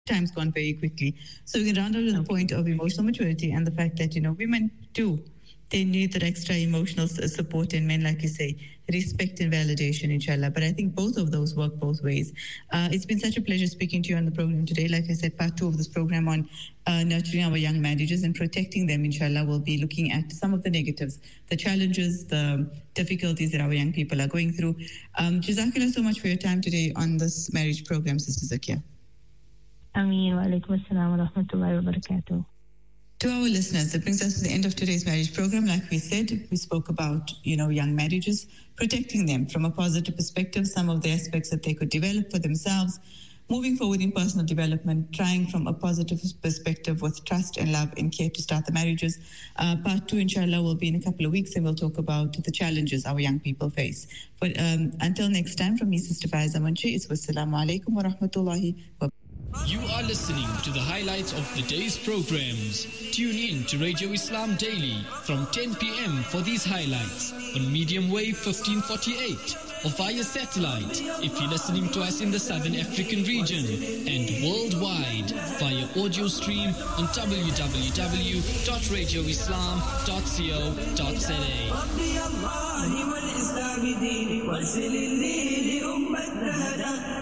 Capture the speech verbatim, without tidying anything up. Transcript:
time's gone very quickly. So we can round out to the point of emotional maturity and the fact that, you know, women do. They need that extra emotional support, and men, like you say, respect and validation, inshallah. But I think both of those work both ways. Uh, it's been such a pleasure speaking to you on the program today. Like I said, part two of this program on uh, nurturing our young marriages and protecting them, inshallah, we'll be looking at some of the negatives, the challenges, the difficulties that our young people are going through. Um, Jazakallah so much for your time today on this marriage program, Sister Zakia. Ameen. Wa alaikum assalam wa rahmatullahi wa barakatuh. To our listeners, that brings us to the end of today's marriage program. Like we said, we spoke about, you know, young marriages, protecting them from a positive perspective, some of the aspects that they could develop for themselves, moving forward in personal development, trying from a positive perspective with trust and love and care to start the marriages. Uh, part two, inshallah, will be in a couple of weeks, and we'll talk about the challenges our young people face. But um, until next time, from me, Sister Faiza Munshi, it's wassalamu alaikum wa rahmatullahi wa barakatuh. You are listening to the highlights of the day's programs. Tune in to Radio Islam Daily from ten p.m. for these highlights on medium wave fifteen forty-eight or via satellite if you're listening to us in the Southern African region, and worldwide via audio stream on w w w dot radio islam dot co dot z a.